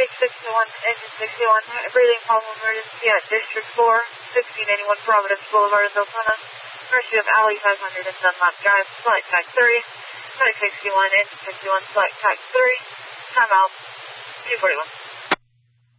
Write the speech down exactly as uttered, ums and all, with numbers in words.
Take sixty-one, engine sixty-one, breathing problem emergency at District four, sixteen eighty-one Providence Boulevard, Oklahoma. Mercy of Alley five hundred and Dunlap Drive, flight tag three. Flight sixty-one, engine sixty-one, flight tag three. Time out, two forty-one.